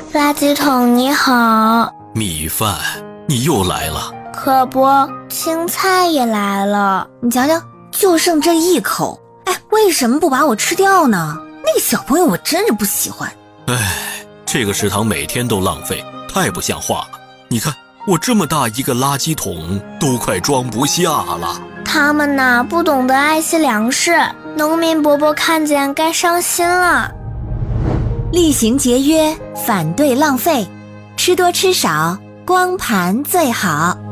垃圾桶你好。 米饭，你又来了。 可不，青菜也来了。 你瞧瞧，就剩这一口，为什么不把我吃掉呢？那个小朋友我真是不喜欢。 这个食堂每天都浪费，太不像话了。你看我这么大一个垃圾桶都快装不下了。 他们呢，不懂得爱惜粮食，农民伯伯看见该伤心了。 厉行节约，反对浪费，吃多吃少，光盘最好。